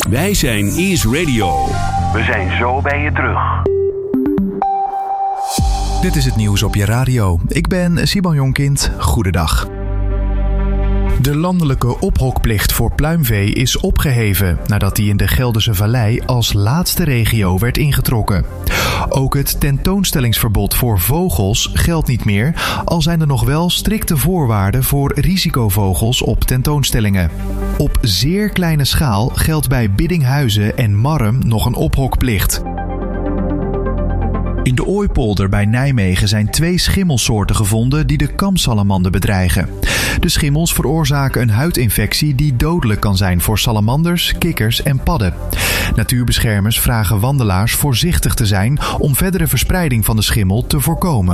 Wij zijn Ease Radio. We zijn zo bij je terug. Dit is het nieuws op je radio. Ik ben Simon Jonkind. Goedendag. De landelijke ophokplicht voor pluimvee is opgeheven nadat die in de Gelderse Vallei als laatste regio werd ingetrokken. Ook het tentoonstellingsverbod voor vogels geldt niet meer, al zijn er nog wel strikte voorwaarden voor risicovogels op tentoonstellingen. Op zeer kleine schaal geldt bij Biddinghuizen en Marrum nog een ophokplicht. In de Ooipolder bij Nijmegen zijn 2 schimmelsoorten gevonden die de kamsalamander bedreigen. De schimmels veroorzaken een huidinfectie die dodelijk kan zijn voor salamanders, kikkers en padden. Natuurbeschermers vragen wandelaars voorzichtig te zijn om verdere verspreiding van de schimmel te voorkomen.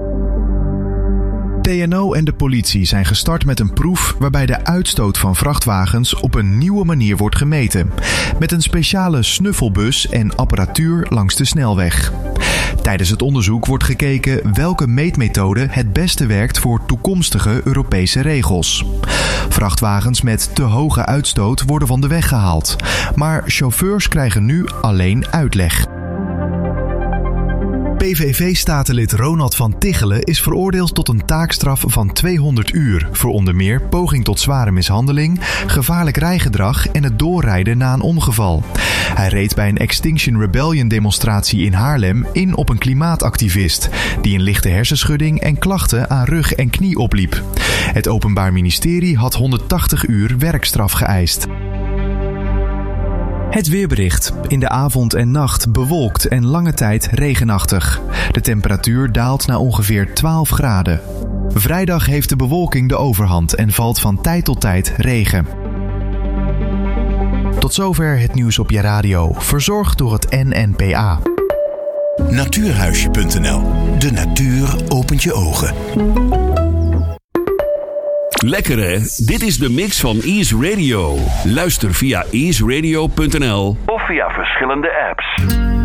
TNO en de politie zijn gestart met een proef waarbij de uitstoot van vrachtwagens op een nieuwe manier wordt gemeten. Met een speciale snuffelbus en apparatuur langs de snelweg. Tijdens het onderzoek wordt gekeken welke meetmethode het beste werkt voor toekomstige Europese regels. Vrachtwagens met te hoge uitstoot worden van de weg gehaald. Maar chauffeurs krijgen nu alleen uitleg. PVV-statenlid Ronald van Tichelen is veroordeeld tot een taakstraf van 200 uur... voor onder meer poging tot zware mishandeling, gevaarlijk rijgedrag en het doorrijden na een ongeval. Hij reed bij een Extinction Rebellion demonstratie in Haarlem in op een klimaatactivist... die een lichte hersenschudding en klachten aan rug en knie opliep. Het Openbaar Ministerie had 180 uur werkstraf geëist. Het weerbericht. In de avond en nacht bewolkt en lange tijd regenachtig. De temperatuur daalt naar ongeveer 12 graden. Vrijdag heeft de bewolking de overhand en valt van tijd tot tijd regen. Tot zover het nieuws op je radio. Verzorgd door het NNPA. Natuurhuisje.nl. De natuur opent je ogen. Lekker hè? Dit is de mix van Ease Radio. Luister via easeradio.nl Of via verschillende apps.